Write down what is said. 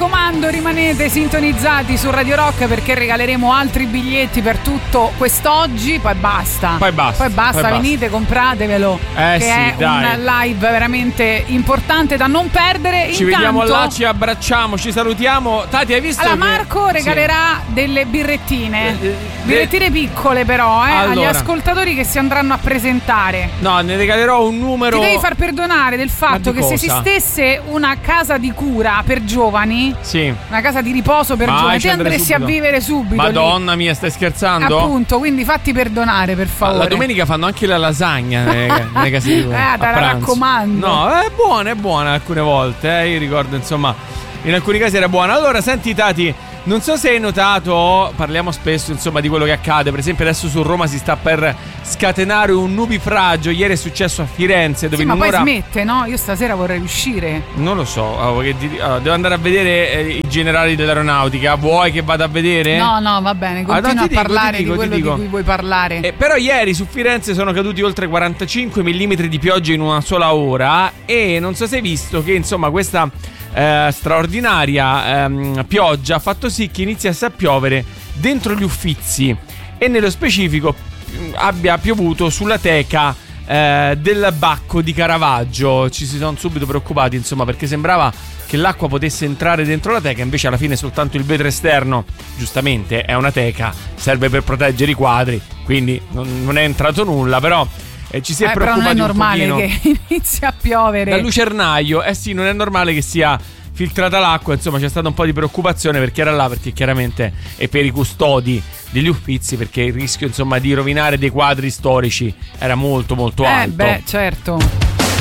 raccomando, rimanete sintonizzati su Radio Rock perché regaleremo altri biglietti per tutto quest'oggi, poi basta. Venite, compratevelo, che sì, è dai. un live veramente importante da non perdere. Ci vediamo là, ci abbracciamo, ci salutiamo. Tati, hai visto? Allora, Marco regalerà delle birrettine piccole però, agli ascoltatori che si andranno a presentare. No, ne regalerò un numero. Ti devi far perdonare del fatto che se esistesse una casa di cura per giovani, una casa di riposo per giovani, ti andresti a vivere subito. Madonna mia, stai scherzando? Appunto, quindi fatti perdonare, per favore. La domenica fanno anche la lasagna nelle case di cura. Te la raccomando. No, è buona alcune volte, io ricordo, insomma, in alcuni casi era buona. Allora, senti Tati, non so se hai notato, parliamo spesso insomma di quello che accade. Per esempio adesso su Roma si sta per scatenare un nubifragio. Ieri è successo a Firenze dove ma poi smette, no? Io stasera vorrei uscire. Non lo so, devo andare a vedere i generali dell'aeronautica. Vuoi che vada a vedere? No, va bene, continua a parlare di quello di cui vuoi parlare. Però ieri su Firenze sono caduti oltre 45 mm di pioggia in una sola ora. E non so se hai visto che insomma questa straordinaria pioggia ha fatto sì che iniziasse a piovere dentro gli Uffizi e nello specifico abbia piovuto sulla teca del Bacco di Caravaggio. Ci si sono subito preoccupati, insomma, perché sembrava che l'acqua potesse entrare dentro la teca, invece alla fine soltanto il vetro esterno, giustamente è una teca, serve per proteggere i quadri, quindi non è entrato nulla, però ci si è preoccupati un pochino. Però non è normale che inizi a piovere dal lucernaio. Sì, non è normale che sia filtrata l'acqua. Insomma, c'è stata un po' di preoccupazione per chi era là, perché chiaramente è per i custodi degli Uffizi, perché il rischio insomma di rovinare dei quadri storici era molto molto alto. Certo.